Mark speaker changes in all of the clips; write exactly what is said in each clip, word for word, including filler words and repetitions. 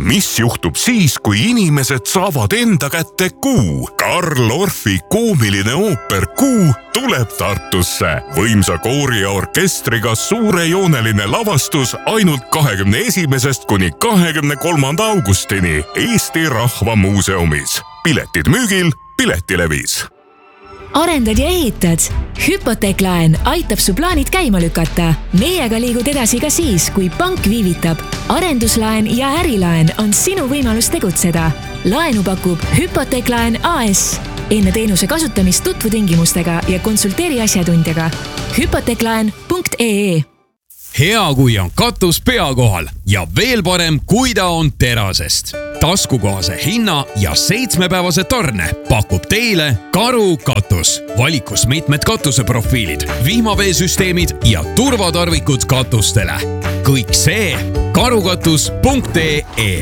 Speaker 1: mis juhtub siis, kui inimesed saavad enda kätte Kuu? Karl Orfi koomiline ooper Kuu tuleb Tartusse. Võimsa koori ja orkestriga suurejooneline lavastus ainult kahekümne esimesest kuni kahekümne kolmanda augustini Eesti Rahva Muuseumis. Piletid müügil Piletilevis.
Speaker 2: Arendad ja ehitad? Hüpoteeklaen aitab su plaanid käima lükata. Meiega liigud edasi ka siis, kui pank viivitab. Arenduslaen ja ärilaen on sinu võimalus tegutseda. Laenu pakub Hüpoteeklaen A S. Enne teenuse kasutamist tutvu tingimustega ja konsulteeri asjatundjaga. hüpoteeklaen punkt ee.
Speaker 3: Hea, kui on katus pea kohal ja veel parem, kui ta on terasest. Taskukohase hinna ja seitsmepäevase tarne pakub teile Karu katus. Valikus mitmed katuseprofiilid, vihmaveesüsteemid ja turvatarvikud katustele. Kõik see karukatus punkt ee.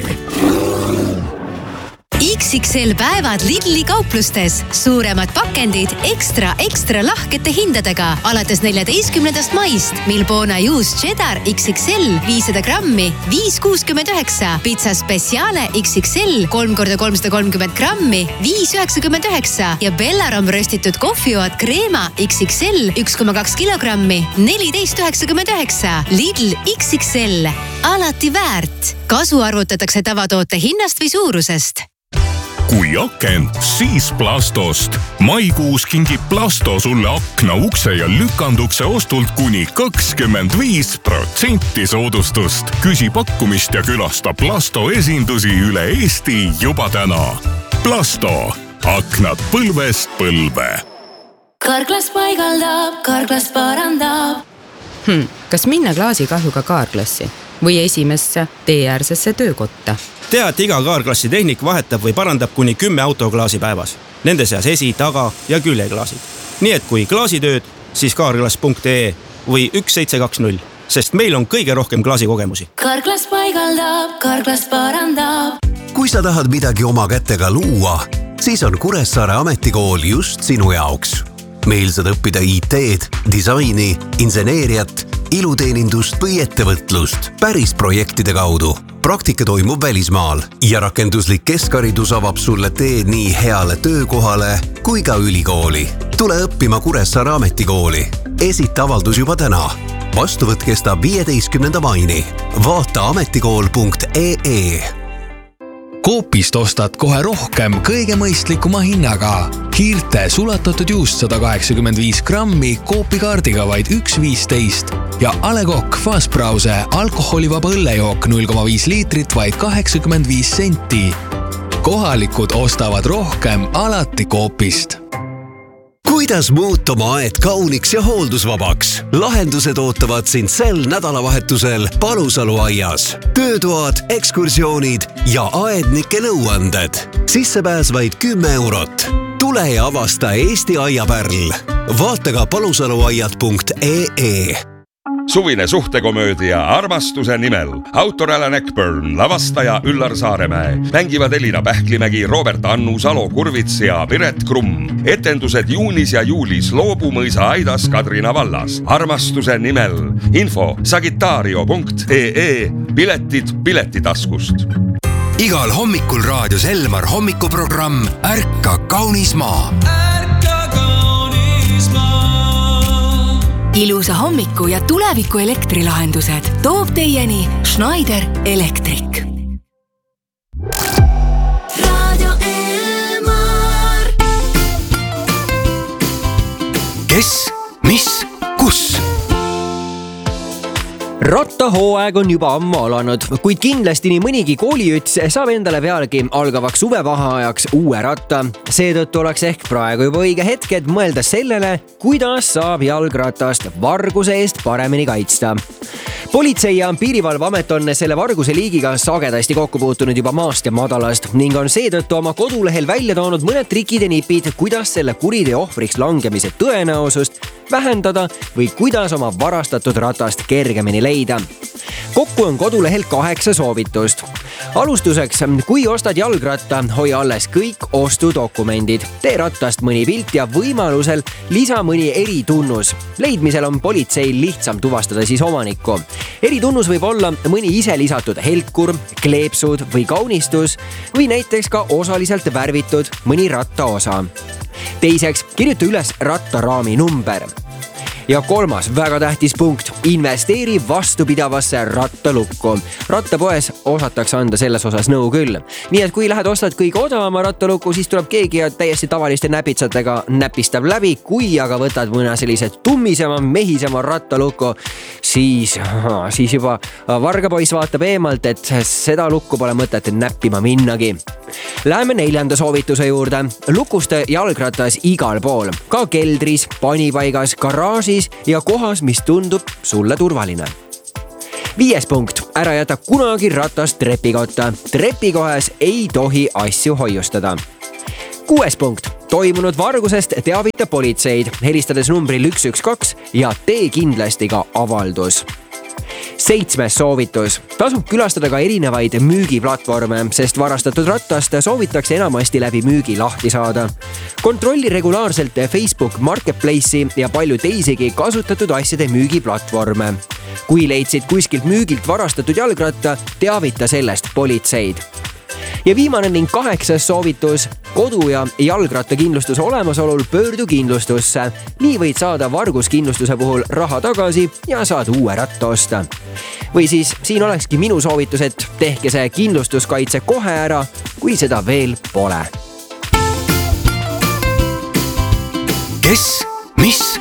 Speaker 4: X X L päevad Lidli kauplustes. Suuremad pakendid ekstra, ekstra lahkete hindadega. Alates neljateistkümnendast maist Milbona juus cheddar X X L viissada grammi viis kuuskümmend üheksa. Pizza Speciale X X L kolm korda kolmsada kolmkümmend grammi viis üheksakümmend üheksa. Ja Bellarom röstitud kohvioat kreema X X L üks koma kaks kilogrammi neliteist üheksakümmend üheksa. Lidl X X L. Alati väärt. Kasu arvutatakse tavatoote hinnast või suurusest.
Speaker 1: Kui aken, siis Plastost. Maikuus kingib Plasto sulle akna, ukse ja lükandukse ostult kuni kakskümmend viis protsenti soodustust. Küsi pakkumist ja külasta Plasto esindusi üle Eesti juba täna. Plasto. Aknad põlvest põlve.
Speaker 5: Karklas paigaldab, Karklas parandab.
Speaker 6: Hmm, kas minna klaasikahjuga kaarklassi või esimesse teeäärsesse töökotta?
Speaker 7: Tea, et iga kaarklassi tehnik vahetab või parandab kuni kümme autoklaasi päevas. Nende seas esi, taga ja küljeklaasid. Nii et kui klaasitööd, siis kaarklas punkt ee või üks seitse kaks null, sest meil on kõige rohkem klaasikogemusi.
Speaker 5: Karklas paigaldab, Karklas parandab.
Speaker 8: Kui sa tahad midagi oma kätega luua, siis on Kuressaare ametikool just sinu jaoks. Meil saad õppida I T-d, disaini, inseneeriat, iluteenindust või ettevõtlust päris projektide kaudu. Praktika toimub välismaal ja rakenduslik keskharidus avab sulle teed nii heale töökohale kui ka ülikooli. Tule õppima Kuressaare ametikooli. Esita avaldus juba täna. Vastuvõtt kestab viieteistkümnenda maini. Vaata ametikool punkt ee.
Speaker 9: Coopist ostad kohe rohkem kõige mõistlikuma hinnaga. Hiirte sulatatud juust sada kaheksakümmend viis grammi Coopi kaardiga vaid üks viisteist ja A Le Coq Fastbrause alkoholivaba õllejook null koma viis liitrit vaid kaheksakümmend viis senti. Kohalikud ostavad rohkem alati Coopist.
Speaker 8: Kuidas muuta oma aed kauniks ja hooldusvabaks? Lahendused ootavad sind sel nädalavahetusel Palusalu aias. Töötoad, ekskursioonid ja aednike nõuanded. Sissepääs vaid kümme eurot. Tule ja avasta Eesti aiapärl. Vaata ka palusaluaiad punkt ee.
Speaker 10: Suvine suhtekomöödia Armastuse nimel. Autor Alan Eckburn, lavastaja Üllar Saaremäe. Mängivad Elina Pähklimägi, Robert Annu, Salo Kurvits ja Piret Krumm. Etendused juunis ja juulis Loobumõisa aidas Kadrina vallas. Armastuse nimel. Info sagitario punkt ee. Piletid piletitaskust.
Speaker 11: Igal hommikul raadios Elmar hommikuprogramm Ärka kaunis maa.
Speaker 2: Ilusa hommiku ja tuleviku elektrilahendused toob teieni Schneider Electric.
Speaker 5: Radio Elmar.
Speaker 11: Kes, mis, kus?
Speaker 12: Rattahooaeg on juba ammu alanud, kuid kindlasti nii mõnigi kooliüts saab endale pealegi algavaks suvevaheajaks uue ratta. Seetõttu oleks ehk praegu juba õige hetk, et mõelda sellele, kuidas saab jalgratast varguse eest paremini kaitsta. Politsei ja piirivalveamet on selle varguse liigiga sagedasti kokku puutunud juba maast ja madalast ning on seetõttu oma kodulehel välja toonud mõned trikid ja nipid, kuidas selle kuriteo ohvriks langemise tõenäosust vähendada või kuidas oma varastatud ratast kergemini leida. Kokku on kodulehel kaheksa soovitust. Alustuseks, kui ostad jalgratta, hoia alles kõik ostudokumendid. Tee rattast mõni pilt ja võimalusel lisa mõni eritunnus. Leidmisel on politseil lihtsam tuvastada siis omanikku. Eritunnus võib olla mõni ise lisatud helkur, kleepsud või kaunistus või näiteks ka osaliselt värvitud mõni rattaosa. Teiseks, kirjuta üles rattaraami number. Ja kolmas väga tähtis punkt, investeeri vastupidavasse rattalukku. Rattapoes osatakse anda selles osas nõu küll. Nii et kui lähed ostad kõige odavama rattalukku, siis tuleb keegi ja täiesti tavaliste näpitsatega näpistab läbi. Kui aga võtad mõne sellise tummisema, mehisema rattalukku, siis, siis juba vargapoiss vaatab eemalt, et seda lukku pole mõtet näppima minnagi. Läheme neljanda soovituse juurde. Lukusta jalgratas igal pool, ka keldris, panipaigas, garaažis ja kohas, mis tundub sulle turvaline. Viies punkt. Ära jäta kunagi ratast trepikotta. Trepikohes ei tohi asju hoiustada. Kuues punkt. Toimunud vargusest teavita politseid, helistades numbril üks üks kaks ja tee kindlasti ka avaldus. Seitsmes soovitus. Tasub külastada ka erinevaid müügiplatvorme, sest varastatud rattast soovitakse enamasti läbi müügi lahti saada. Kontrolli regulaarselt Facebook Marketplace'i ja palju teisigi kasutatud asjade müügiplatvorme. Kui leidsid kuskilt müügilt varastatud jalgratta, teavita sellest politseid. Ja viimane ning kaheksas soovitus. Kodu- ja jalgrattakindlustuse olemasolul pöördu kindlustusse. Nii võid saada varguskindlustuse puhul raha tagasi ja saad uue ratta osta. Või siis siin olekski minu soovitus, et tehke see kindlustuskaitse kohe ära, kui seda veel pole.
Speaker 11: Kes, mis